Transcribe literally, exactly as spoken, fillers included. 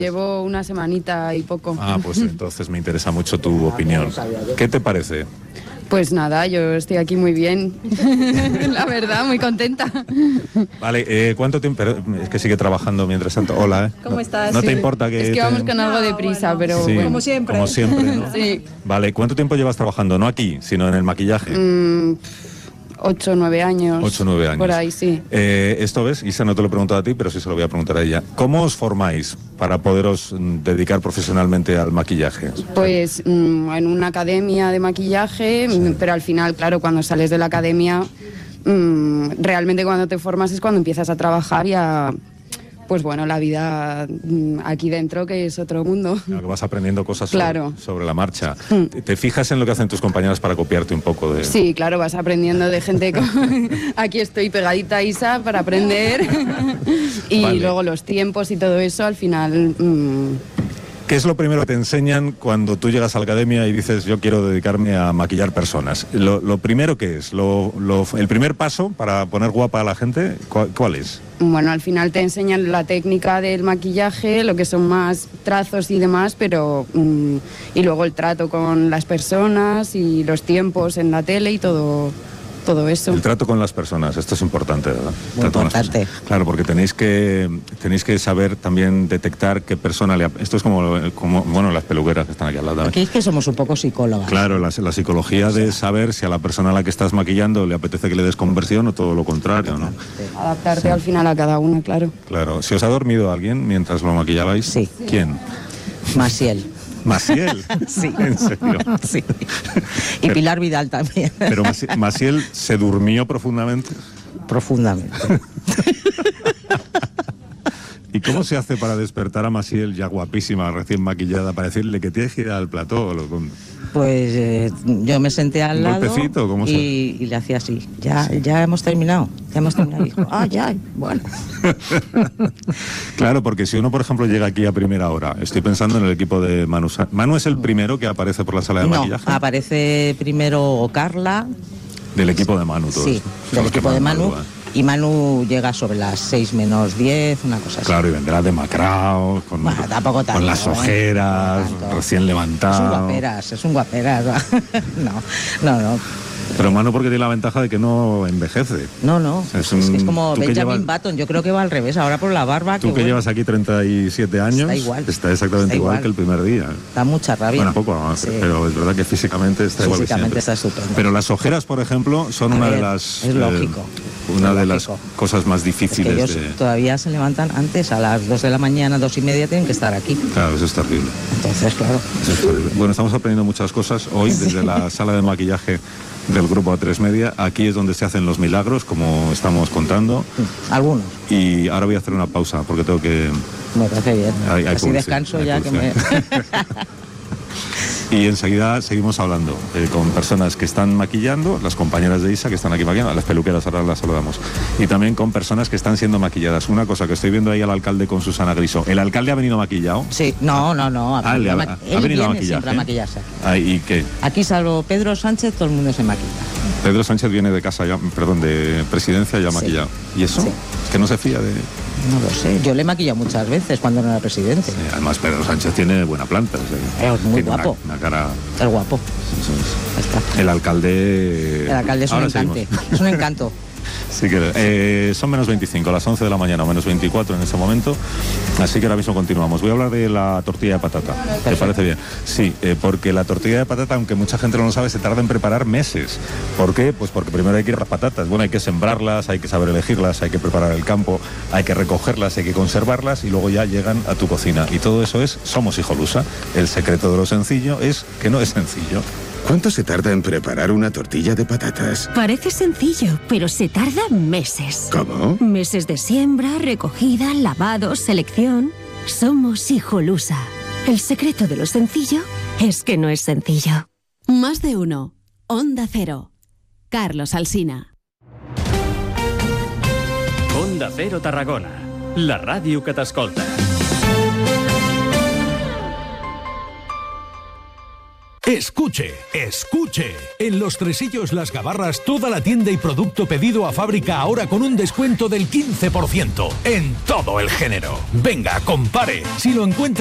Llevo una semanita y poco. Ah, pues entonces me interesa mucho tu opinión. ¿Qué te parece? Pues nada, yo estoy aquí muy bien. La verdad, muy contenta. Vale, eh, ¿cuánto tiempo? Pero es que sigue trabajando mientras tanto. Hola, ¿eh? ¿Cómo estás? ¿No te Sí. importa que...? Es que te... vamos con algo de prisa, no, pero Sí, bueno. Como siempre. Como siempre, ¿no? Sí. Vale, ¿cuánto tiempo llevas trabajando? No aquí, sino en el maquillaje. Mm, ocho, nueve años. Ocho, nueve años. Por ahí, sí. Eh, esto ves, Isa, no te lo he preguntado a ti, pero sí se lo voy a preguntar a ella. ¿Cómo os formáis para poderos mm, dedicar profesionalmente al maquillaje? Pues mm, en una academia de maquillaje, mm, pero al final, claro, cuando sales de la academia, mm, realmente cuando te formas es cuando empiezas a trabajar y a... Pues bueno, la vida mm, aquí dentro, que es otro mundo. Claro, que vas aprendiendo cosas sobre, Claro. sobre la marcha. Mm. ¿Te, te fijas en lo que hacen tus compañeras para copiarte un poco de...? Sí, claro, vas aprendiendo de gente con... Aquí estoy pegadita a Isa para aprender. Y Vale. luego los tiempos y todo eso, al final... mm, ¿Qué es lo primero que te enseñan cuando tú llegas a la academia y dices yo quiero dedicarme a maquillar personas? Lo, lo primero que es, lo, lo- el primer paso para poner guapa a la gente, ¿cuál, cuál es? Bueno, al final te enseñan la técnica del maquillaje, lo que son más trazos y demás, pero... mm, y luego el trato con las personas y los tiempos en la tele y todo, todo eso. El trato con las personas, esto es importante, ¿verdad? Muy Trato con las importante. personas. Claro, porque tenéis que tenéis que saber también detectar qué persona le... ap- Esto es como, como bueno, las peluqueras que están aquí al lado también. Aquí es que somos un poco psicólogas. Claro, la, la psicología de saber si a la persona a la que estás maquillando le apetece que le des conversión o todo lo contrario, ¿no? Adaptarte al final a cada una, claro. Claro. ¿Si os ha dormido alguien mientras lo maquillabais? Sí. ¿Quién? Maciel. ¿Maciel? Sí. ¿En serio? Sí. Y Pilar Vidal también. Pero Maci- Maciel se durmió profundamente. Profundamente. ¿Y cómo se hace para despertar a Maciel, ya guapísima, recién maquillada, para decirle que tienes que ir al plató? Lo- con- Pues eh, yo me senté al ¿Un lado golpecito? ¿Cómo se- y, y le hacía así. Ya, ya hemos terminado. Ya hemos terminado. Y dijo, ah, ya, bueno. Claro, porque si uno, por ejemplo, llega aquí a primera hora, estoy pensando en el equipo de Manu. Sa- Manu es el primero que aparece por la sala de No, maquillaje. aparece primero Carla, Del equipo de Manu, todos. sí, Son del los que equipo más de Manu. madrugan. Y Manu llega sobre las seis menos diez, una cosa así. Claro, y vendrá demacrado, con, Bueno, tampoco tanto, con las ¿eh? ojeras, No tanto. recién Es un levantado. guaperas, es un guaperas. no, no, no. Pero Manu porque tiene la ventaja de que no envejece. No, no. Es Es, un- es como tú que Benjamin llevas- Button. Yo creo que va al revés. Ahora por la barba. Tú que bueno, llevas aquí treinta y siete años, Está igual. está exactamente Está igual, igual. que el primer día. Da mucha rabia. Bueno, poco más, Sí. pero es verdad que físicamente está igual que Físicamente siempre. está estupendo. Pero las ojeras, por ejemplo, son A una ver, de las... es lógico. una Es de las lógico. cosas más Es que difíciles ellos de... todavía se levantan antes, a las dos de la mañana, dos y media, tienen que estar aquí. Claro, eso es terrible. Entonces, claro. Eso es terrible. Bueno, estamos aprendiendo muchas cosas hoy desde la sala de maquillaje del grupo A tres Media. Aquí es donde se hacen los milagros, como estamos contando. Algunos. Y ahora voy a hacer una pausa porque tengo que... Me parece bien. Hay- hay Así publicidad, descanso hay ya que me... publicidad. Y enseguida seguimos hablando eh, con personas que están maquillando, las compañeras de Isa que están aquí maquillando, las peluqueras ahora las saludamos, y también con personas que están siendo maquilladas. Una cosa que estoy viendo ahí al alcalde con Susana Griso. ¿El alcalde ha venido maquillado? Sí, no, no, no. Ah, le ha- ma- ha Él venido a viene maquillaje. siempre a maquillarse aquí. Ah, ¿y qué? Aquí, salvo Pedro Sánchez, todo el mundo se maquilla. Pedro Sánchez viene de casa ya, perdón, de presidencia ya Sí. maquillado. ¿Y eso? Sí. Es que no se fía de... No lo sé. Yo le he maquillado muchas veces cuando no era presidente. Eh, además, Pedro Sánchez tiene buena planta. o sea, Es muy tiene una- guapo. Una, cara... El guapo. eso es. Ahí está. El alcalde... El alcalde es un Ahora encante. seguimos. Es un encanto. Sí que, eh, son menos veinticinco, las once de la mañana, o menos veinticuatro en ese momento. Así que ahora mismo continuamos. Voy a hablar de la tortilla de patata. ¿Te parece bien? Sí, eh, porque la tortilla de patata, aunque mucha gente no lo sabe, se tarda en preparar meses. ¿Por qué? Pues porque primero hay que ir a las patatas. Bueno, hay que sembrarlas, hay que saber elegirlas, hay que preparar el campo, hay que recogerlas, hay que conservarlas y luego ya llegan a tu cocina. Y todo eso es Somos Hijolusa. El secreto de lo sencillo es que no es sencillo. ¿Cuánto se tarda en preparar una tortilla de patatas? Parece sencillo, pero se tarda meses. ¿Cómo? Meses de siembra, recogida, lavado, selección. Somos Hijolusa. El secreto de lo sencillo es que no es sencillo. Más de uno. Onda Cero. Carlos Alsina. Onda Cero Tarragona, la ràdio que t'escolta. Escuche, escuche. En Los Tresillos Las Gabarras, toda la tienda y producto pedido a fábrica ahora con un descuento del quince por ciento en todo el género. Venga, compare. Si lo encuentra